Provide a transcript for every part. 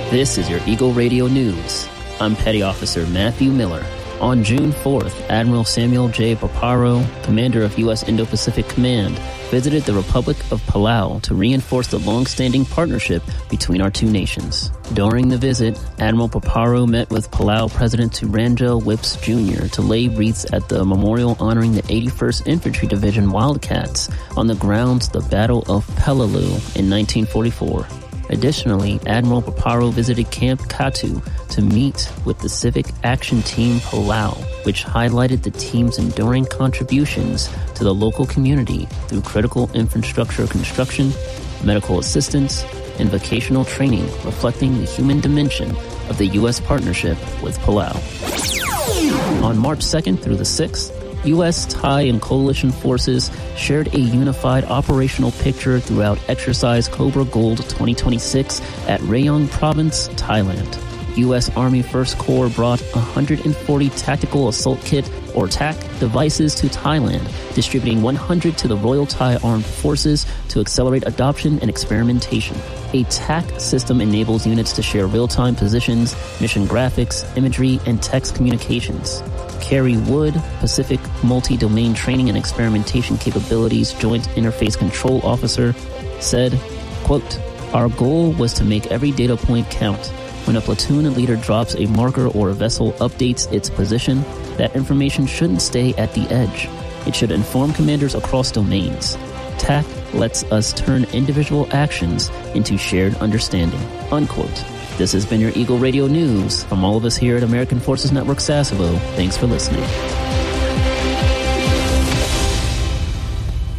This is your Eagle Radio News. I'm Petty Officer Matthew Miller. On June 4th, Admiral Samuel J. Paparo, commander of U.S. Indo-Pacific Command, visited the Republic of Palau to reinforce the long-standing partnership between our two nations. During the visit, Admiral Paparo met with Palau President Turanjel Whips Jr. to lay wreaths at the memorial honoring the 81st Infantry Division Wildcats on the grounds of the Battle of Peleliu in 1944. Additionally, Admiral Paparo visited Camp Katu to meet with the Civic Action Team Palau, which highlighted the team's enduring contributions to the local community through critical infrastructure construction, medical assistance, and vocational training, reflecting the human dimension of the U.S. partnership with Palau. On March 2nd through the 6th, U.S., Thai, and coalition forces shared a unified operational picture throughout Exercise Cobra Gold 2026 at Rayong Province, Thailand. U.S. Army First Corps brought 140 Tactical Assault Kit, or TAC, devices to Thailand, distributing 100 to the Royal Thai Armed Forces to accelerate adoption and experimentation. A TAC system enables units to share real-time positions, mission graphics, imagery, and text communications. Kerry Wood, Pacific Multi-Domain Training and Experimentation Capabilities Joint Interface Control Officer, said, quote, "Our goal was to make every data point count. When a platoon leader drops a marker or a vessel updates its position, that information shouldn't stay at the edge. It should inform commanders across domains. TAC lets us turn individual actions into shared understanding," unquote. This has been your Eagle Radio News. From all of us here at American Forces Network Sasebo, thanks for listening.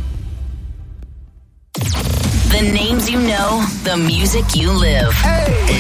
The names you know, the music you live. Hey!